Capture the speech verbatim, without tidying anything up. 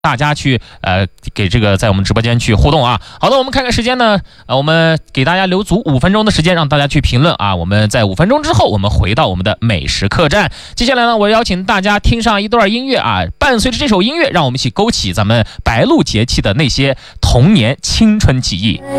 大家去呃给这个在我们直播间去互动啊。好的，我们看看时间呢，呃，我们给大家留足五分钟的时间，让大家去评论啊。我们在五分钟之后，我们回到我们的美食客栈。接下来呢，我邀请大家听上一段音乐啊，伴随着这首音乐，让我们一起勾起咱们白露节气的那些童年青春记忆。